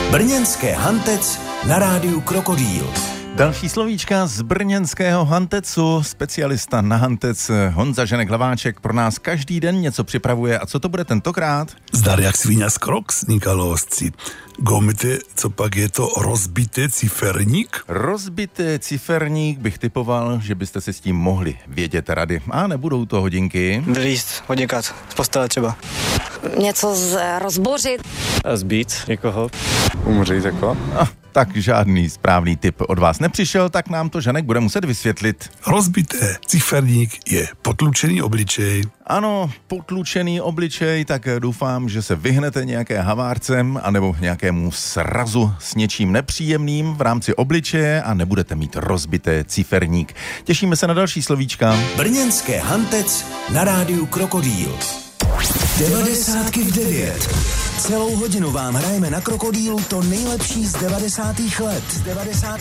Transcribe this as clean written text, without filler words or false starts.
Brněnské Hantec na rádiu Krokodýl. Další slovíčka z brněnského Hantecu. Specialista na Hantec Honza Ženek-Hlaváček pro nás každý den něco připravuje. A co to bude tentokrát? Zdar jak svíňa z krok, sníkalosci. Gomite, co pak je to rozbité ciferník? Rozbité ciferník bych typoval, že byste si s tím mohli vědět rady. A nebudou to hodinky. Vylízt, odněkat, z postele třeba. Něco rozbořit. Zbít někoho. Umřít jako? Tak žádný správný tip od vás nepřišel, tak nám to Žanek bude muset vysvětlit. Rozbité ciferník je potlučený obličej. Ano, potlučený obličej, tak doufám, že se vyhnete nějaké havárcem anebo nějakému srazu s něčím nepříjemným v rámci obličeje a nebudete mít rozbité ciferník. Těšíme se na další slovíčka. Brněnské Hantec na rádiu Krokodýl. 90 v 9. Celou hodinu vám hrajeme na Krokodýlu to nejlepší z 90. let.